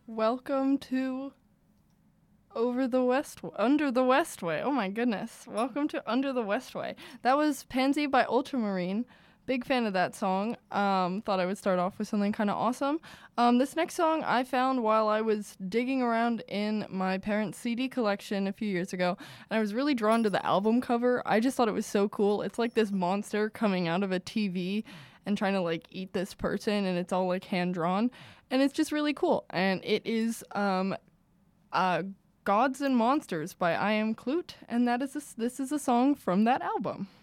Welcome to Under the Westway. Oh my goodness. Welcome to Under the Westway. That was Pansy by Ultramarine. Big fan of that song. Thought I would start off with something kind of awesome. This next song I found while I was digging around in my parents' CD collection a few years ago, and I was really drawn to the album cover. I just thought it was so cool. It's like this monster coming out of a TV and trying to like eat this person, and it's all like hand drawn, and it's just really cool. And it is Gods and Monsters by I Am Clute, and this is a song from that album.